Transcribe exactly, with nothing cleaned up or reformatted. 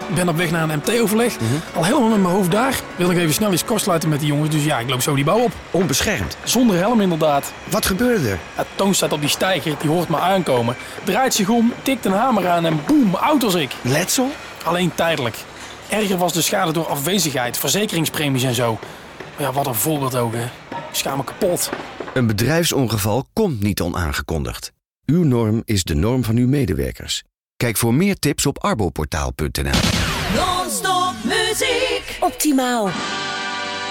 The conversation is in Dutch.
Ik ben op weg naar een M T-overleg. Mm-hmm. Al helemaal met mijn hoofd daar. Wil ik even snel eens kortsluiten met die jongens. Dus ja, ik loop zo die bouw op. Onbeschermd. Zonder helm inderdaad. Wat gebeurde er? Ja, Toon staat op die steiger, die hoort me aankomen. Draait zich om, tikt een hamer aan en boem, oud als ik. Letsel? Alleen tijdelijk. Erger was de schade door afwezigheid, verzekeringspremies en zo. Maar ja, wat een voorbeeld ook, hè. Ik schaam me kapot. Een bedrijfsongeval komt niet onaangekondigd. Uw norm is de norm van uw medewerkers. Kijk voor meer tips op arboportaal punt n l. Non-stop muziek. Optimaal.